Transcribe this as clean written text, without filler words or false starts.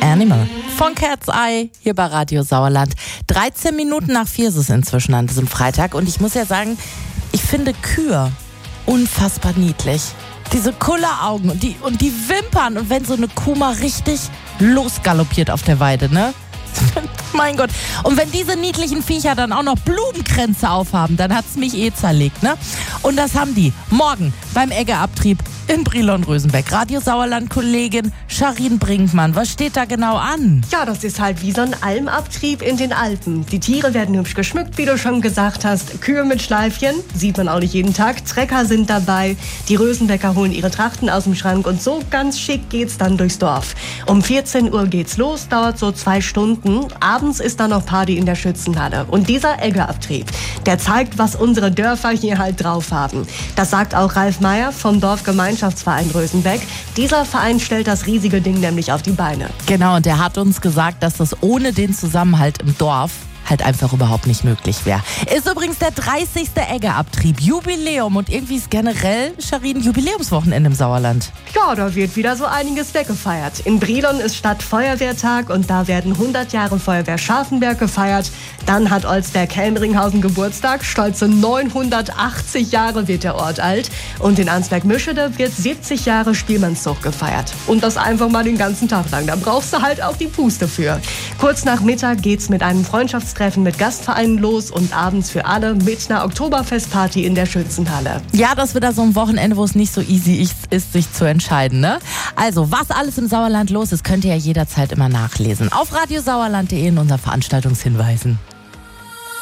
Animal von Cat's Eye hier bei Radio Sauerland. 13 Minuten nach 4 ist es inzwischen an diesem Freitag. Und ich muss ja sagen, ich finde Kühe unfassbar niedlich. Diese Kulleraugen und die Wimpern. Und wenn so eine Kuh mal richtig losgaloppiert auf der Weide, ne? Mein Gott. Und wenn diese niedlichen Viecher dann auch noch Blumenkränze aufhaben, dann hat's mich zerlegt, ne? Und das haben die morgen beim Eggeabtrieb in Brilon-Rösenbeck. Radio Sauerland-Kollegin Charin Brinkmann, was steht da genau an? Ja, das ist halt wie so ein Almabtrieb in den Alpen. Die Tiere werden hübsch geschmückt, wie du schon gesagt hast. Kühe mit Schleifchen, sieht man auch nicht jeden Tag. Trecker sind dabei. Die Rösenbecker holen ihre Trachten aus dem Schrank und so ganz schick geht's dann durchs Dorf. Um 14 Uhr geht's los, dauert so 2 Stunden. Abends ist dann noch Party in der Schützenhalle. Und dieser Eggeabtrieb, der zeigt, was unsere Dörfer hier halt drauf haben. Das sagt auch Ralf Meyer vom Dorfgemeinschaftsverein Rösenbeck. Dieser Verein stellt das riesige Ding nämlich auf die Beine. Genau, und der hat uns gesagt, dass das ohne den Zusammenhalt im Dorf halt einfach überhaupt nicht möglich wäre. Ist übrigens der 30. Eggeabtrieb, Jubiläum, und irgendwie ist generell, Charin, Jubiläumswochenende im Sauerland. Ja, da wird wieder so einiges weggefeiert. In Brilon ist Stadtfeuerwehrtag und da werden 100 Jahre Feuerwehr Scharfenberg gefeiert. Dann hat Olsberg-Helmringhausen Geburtstag, stolze 980 Jahre wird der Ort alt. Und in Arnsberg-Mischede wird 70 Jahre Spielmannszug gefeiert. Und das einfach mal den ganzen Tag lang. Da brauchst du halt auch die Puste für. Kurz nach Mittag geht's mit einem Freundschaftstreffen mit Gastvereinen los und abends für alle mit einer Oktoberfestparty in der Schützenhalle. Ja, das wird da so ein Wochenende, wo es nicht so easy ist, sich zu entscheiden, ne? Also, was alles im Sauerland los ist, könnt ihr ja jederzeit immer nachlesen. Auf radiosauerland.de in unseren Veranstaltungshinweisen.